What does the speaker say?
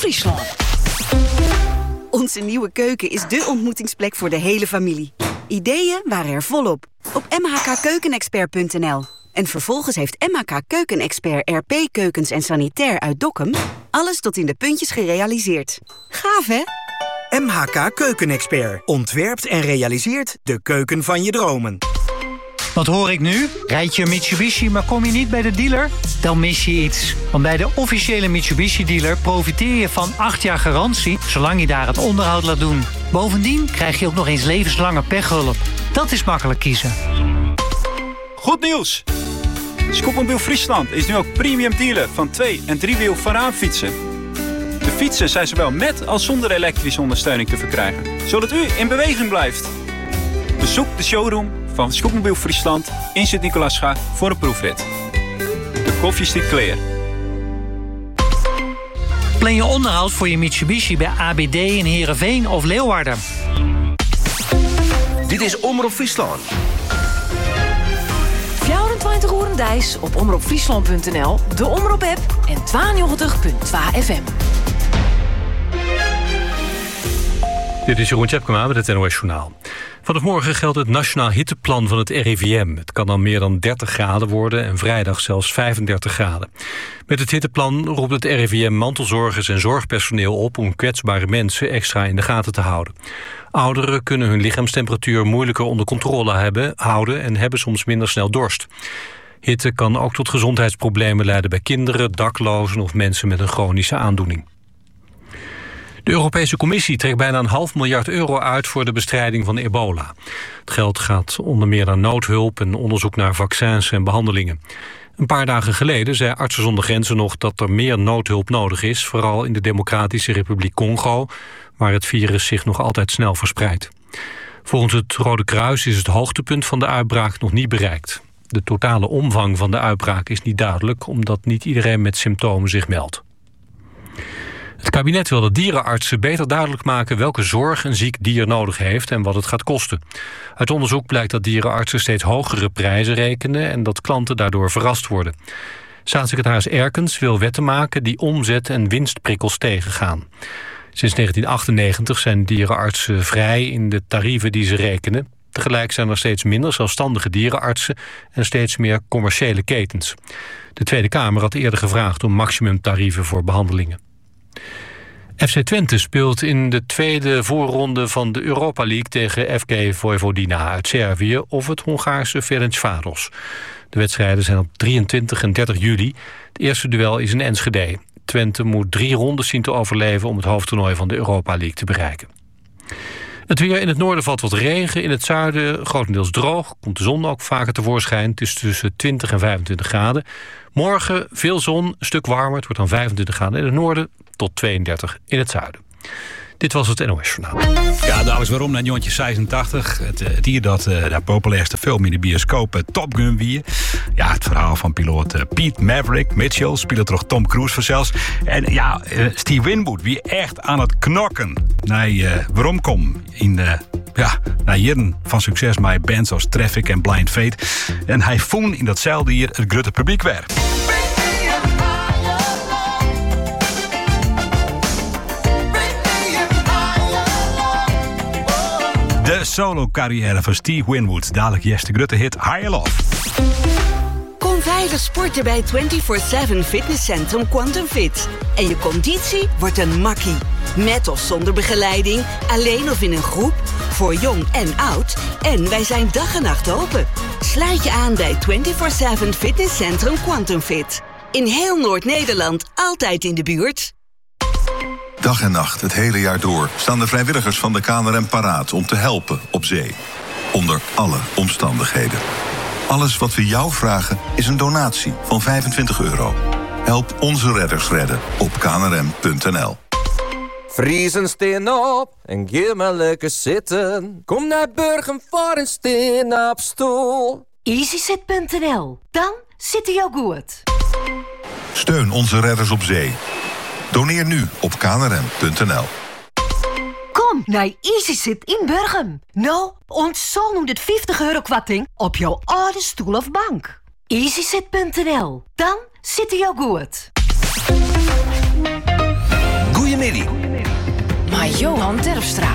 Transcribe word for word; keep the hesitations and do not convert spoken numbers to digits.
Friesland. Onze nieuwe keuken is dé ontmoetingsplek voor de hele familie. Ideeën waren er volop op m h k keukenexpert punt n l. En vervolgens heeft M H K Keukenexpert R P Keukens en Sanitair uit Dokkum alles tot in de puntjes gerealiseerd. Gaaf, hè? M H K Keukenexpert ontwerpt en realiseert de keuken van je dromen. Wat hoor ik nu? Rijd je een Mitsubishi, maar kom je niet bij de dealer? Dan mis je iets. Want bij de officiële Mitsubishi-dealer profiteer je van acht jaar garantie, zolang je daar het onderhoud laat doen. Bovendien krijg je ook nog eens levenslange pechhulp. Dat is makkelijk kiezen. Goed nieuws! Scootmobiel Friesland is nu ook premium dealer van twee- en driewiel Varaanfietsen. De fietsen zijn zowel met als zonder elektrische ondersteuning te verkrijgen, zodat u in beweging blijft. Bezoek de showroom van Scootmobiel Friesland in Sint-Nicolaasga voor een proefrit. De koffie stikt clear. Plan je onderhoud voor je Mitsubishi bij A B D in Heerenveen of Leeuwarden. Dit is Omroep Friesland. vierentwintig uur en Dijs op omroep friesland punt n l, de Omroep-app en tweeënnegentig komma twee F M. Dit is Jeroen Tjepkema met het N O S Journaal. Vanaf morgen geldt het Nationaal Hitteplan van het R I V M. Het kan dan meer dan dertig graden worden en vrijdag zelfs vijfendertig graden. Met het hitteplan roept het R I V M mantelzorgers en zorgpersoneel op om kwetsbare mensen extra in de gaten te houden. Ouderen kunnen hun lichaamstemperatuur moeilijker onder controle hebben, houden en hebben soms minder snel dorst. Hitte kan ook tot gezondheidsproblemen leiden bij kinderen, daklozen of mensen met een chronische aandoening. De Europese Commissie trekt bijna een half miljard euro uit voor de bestrijding van ebola. Het geld gaat onder meer naar noodhulp en onderzoek naar vaccins en behandelingen. Een paar dagen geleden zei Artsen zonder Grenzen nog dat er meer noodhulp nodig is, vooral in de Democratische Republiek Congo, waar het virus zich nog altijd snel verspreidt. Volgens het Rode Kruis is het hoogtepunt van de uitbraak nog niet bereikt. De totale omvang van de uitbraak is niet duidelijk, omdat niet iedereen met symptomen zich meldt. Het kabinet wil dat dierenartsen beter duidelijk maken welke zorg een ziek dier nodig heeft en wat het gaat kosten. Uit onderzoek blijkt dat dierenartsen steeds hogere prijzen rekenen en dat klanten daardoor verrast worden. Staatssecretaris Erkens wil wetten maken die omzet- en winstprikkels tegengaan. Sinds negentien achtennegentig zijn dierenartsen vrij in de tarieven die ze rekenen. Tegelijk zijn er steeds minder zelfstandige dierenartsen en steeds meer commerciële ketens. De Tweede Kamer had eerder gevraagd om maximumtarieven voor behandelingen. F C Twente speelt in de tweede voorronde van de Europa League tegen F K Vojvodina uit Servië of het Hongaarse Ferencváros. De wedstrijden zijn op drieëntwintig en dertig juli. Het eerste duel is in Enschede. Twente moet drie rondes zien te overleven om het hoofdtoernooi van de Europa League te bereiken. Het weer: in het noorden valt wat regen, in het zuiden grotendeels droog. Komt de zon ook vaker tevoorschijn. Het is tussen twintig en vijfentwintig graden. Morgen veel zon, een stuk warmer. Het wordt dan vijfentwintig graden in het noorden tot tweeëndertig in het zuiden. Dit was het N O S Journaal. Ja, dames, waarom naar Jontje zesentachtig? Het, het dier dat uh, de populairste film in de bioscoop, uh, Top Gun wie. Ja, het verhaal van piloot uh, Pete Maverick Mitchell, speelt er Tom Cruise voor zelfs. En ja, uh, Steve Winwood, wie echt aan het knokken. Nee, uh, waarom kom in de... Ja, na jaren van succes met bands als Traffic en Blind Fate. En hij vond in datzelfde jaar het grote publiek weer. De solo-carrière van Steve Winwood. Dadelijk yes de grote hit Higher Love. Kom veilig sporten bij vierentwintig zeven fitnesscentrum Quantum Fit. En je conditie wordt een makkie. Met of zonder begeleiding, alleen of in een groep, voor jong en oud. En wij zijn dag en nacht open. Sluit je aan bij vierentwintig zeven fitnesscentrum Quantum Fit. In heel Noord-Nederland, altijd in de buurt. Dag en nacht, het hele jaar door, staan de vrijwilligers van de K N R M paraat om te helpen op zee. Onder alle omstandigheden. Alles wat we jou vragen is een donatie van vijfentwintig euro. Help onze redders redden op k n r m punt n l. Vriezen steen op en geef maar lekker zitten. Kom naar Burgum voor een steen op stoel. easysit punt n l. Dan zit hij ook goed. Steun onze redders op zee. Doneer nu op k n r m punt n l. Kom naar easysit in Burgum. Nou, ons zal nu dit vijftig euro kwatting op jouw oude stoel of bank. easysit punt n l. Dan zit hij ook goed. van Johan Terpstra.